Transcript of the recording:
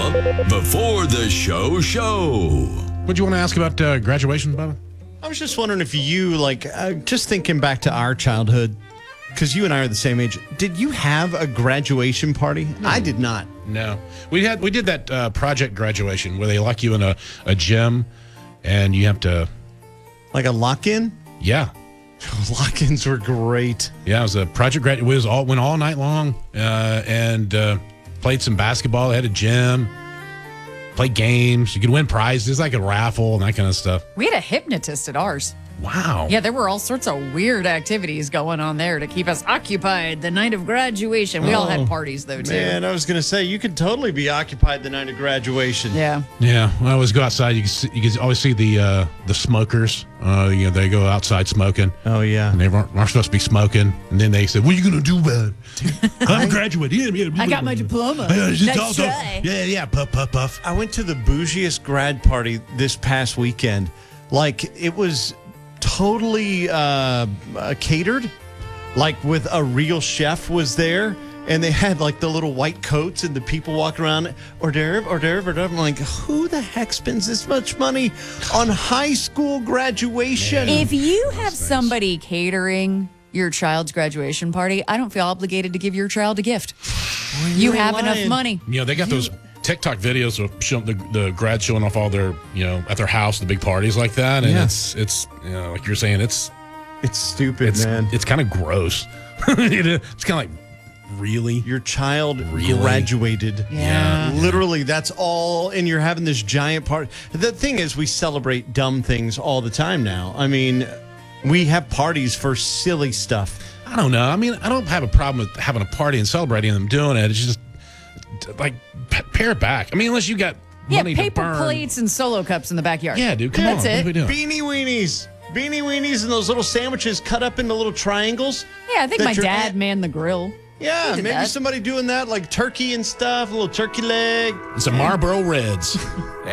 Bubba before the show. What do you want to ask about graduation, Bubba? I was just wondering if you, just thinking back to our childhood, because you and I are the same age, did you have a graduation party? No. I did not. No. We did that project graduation where they lock you in a gym and you have to... Like a lock-in? Yeah. Lock-ins were great. Yeah, it was a project grad. It went all night long and played some basketball. They had a gym, played games. You could win prizes, like a raffle and that kind of stuff. We had a hypnotist at ours. Wow. Yeah, there were all sorts of weird activities going on there to keep us occupied the night of graduation. We all had parties, though, too. Man, I was going to say, you could totally be occupied the night of graduation. Yeah. Yeah. When I always go outside, you can always see the smokers. They go outside smoking. Oh, yeah. And they aren't supposed to be smoking. And then they said, what are you going to do about it? I'm a graduate. I got my diploma. That's right. Yeah. Puff, puff, puff. I went to the bougiest grad party this past weekend. It was totally catered, with a real chef was there, and they had the little white coats and the people walking around, hors d'oeuvre, hors d'oeuvre, hors d'oeuvre. I'm like, who the heck spends this much money on high school graduation? If you have somebody catering your child's graduation party, I don't feel obligated to give your child a gift. You have enough money. They got those TikTok videos of showing the grads showing off all their, at their house, the big parties like that. And it's like you're saying, it's stupid, man. It's kind of gross. It's kind of really? Your child graduated. Yeah. Literally, that's all. And you're having this giant party. The thing is, we celebrate dumb things all the time now. I mean, we have parties for silly stuff. I don't know. I mean, I don't have a problem with having a party and celebrating them doing it. It's just pare it back. I mean, unless you got money to paper burn. plates and solo cups in the backyard. Yeah, dude, come on. That's it. What are we doing? Beanie weenies and those little sandwiches cut up into little triangles. Yeah, I think my dad manned the grill. Yeah, He did maybe that. somebody doing that, like turkey and stuff, a little turkey leg. It's a Marlboro Reds.